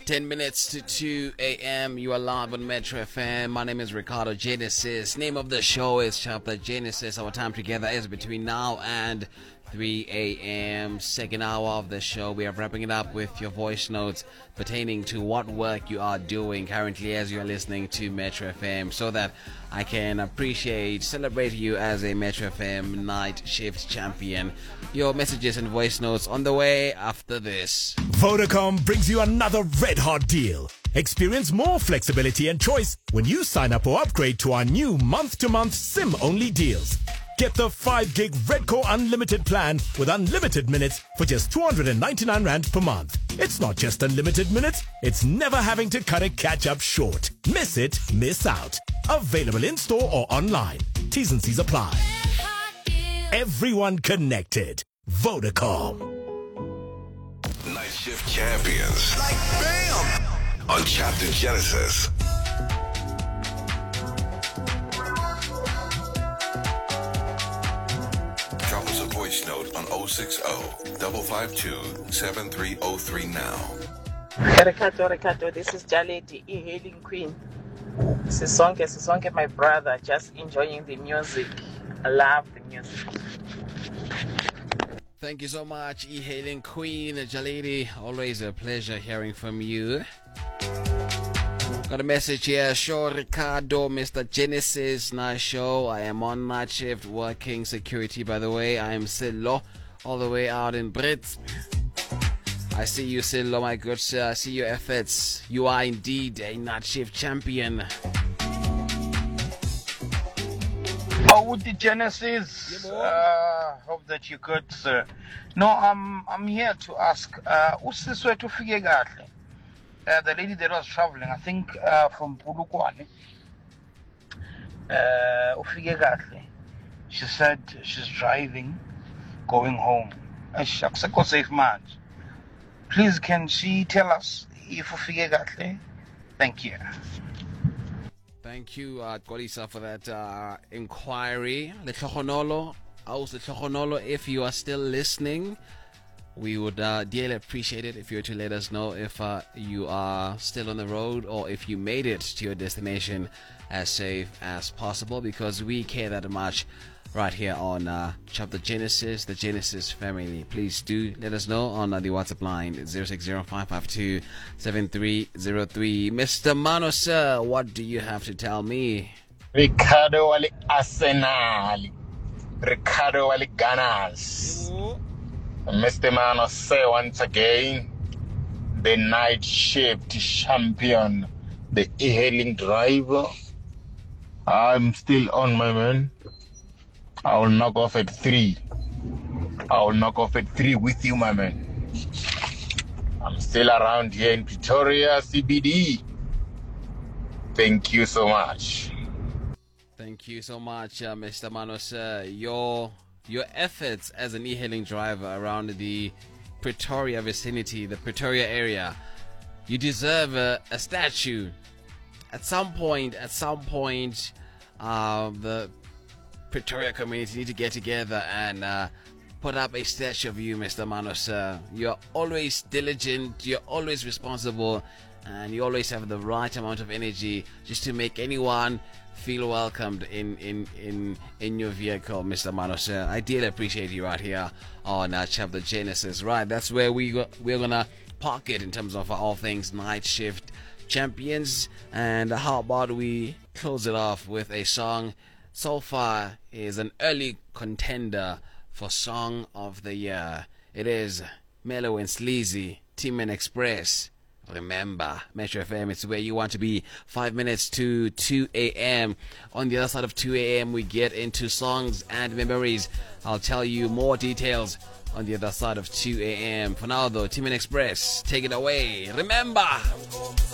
10 minutes to 2 a.m. You are live on Metro FM. My name is Ricardo Genesis. Name of the show is Chapter Genesis. Our time together is between now and 3 a.m. Second hour of the show. We are wrapping it up with your voice notes pertaining to what work you are doing currently as you are listening to Metro FM, so that I can celebrate you as a Metro FM night shift champion. Your messages and voice notes on the way after this. Vodacom brings you another red hot deal. Experience more flexibility and choice when you sign up or upgrade to our new month-to-month SIM-only deals. Get the 5 gig Redcore Unlimited plan with unlimited minutes for just 299 Rand per month. It's not just unlimited minutes, it's never having to cut a catch-up short. Miss it, miss out. Available in-store or online. T's and C's apply. Everyone connected. Vodacom. Night Shift Champions. Like bam! On Chapter Genesis. Drop us a voice note on 060-552-7303 now. Ricardo, this is Jaledi, e-hailing queen. Sisonke, my brother, just enjoying the music. I love the music. Thank you so much, e-hailing queen Jaledi. Always a pleasure hearing from you. Got a message here. Sure, Ricardo, Mr. Genesis, nice show. I am on night shift working security, by the way. I am Silo, all the way out in Brits. I see you, Silo, my good sir. I see your efforts. You are indeed a night shift champion. Oh, with the Genesis. Hope that you're good, sir. No, I'm here to ask. Usiswe to figure out. The lady that was traveling, I think from Polokwane, she said she's driving, going home. And she's safe man. Please, can she tell us if Thank you. Thank you, Kolisa, for that inquiry. Letlohonolo, if you are still listening, we would dearly appreciate it if you were to let us know if you are still on the road or if you made it to your destination as safe as possible, because we care that much right here on Chapter Genesis, the Genesis family. Please do let us know on the WhatsApp line 060-552-7303. Mr. Mano, sir, what do you have to tell me? Ricardo Wali Arsenal, Ricardo Wali Gunners. Mr. Mano, say once again, the night shift champion, the e-hailing driver. I'm still on, my man. I will knock off at 3. I will knock off at 3 with you, my man. I'm still around here in Pretoria, CBD. Thank you so much. Thank you so much, Mr. Manos. Your efforts as an e-hailing driver around the Pretoria vicinity, the Pretoria area, you deserve a statue. At some point, the Pretoria community need to get together and put up a statue of you, Mr. Manos. You're always diligent, you're always responsible, and you always have the right amount of energy just to make anyone feel welcomed in your vehicle, Mr. Manos. I dearly appreciate you right here on Chapter Genesis. Right, that's where we're gonna park it in terms of all things night shift champions. And how about we close it off with a song? So far is an early contender for Song of the Year. It is Mellow and Sleazy, Team Express. Remember, Metro FM, it's where you want to be. 5 minutes to 2 a.m. On the other side of 2 a.m., we get into songs and memories. I'll tell you more details on the other side of 2 a.m. For now, though, Team Express, take it away. Remember.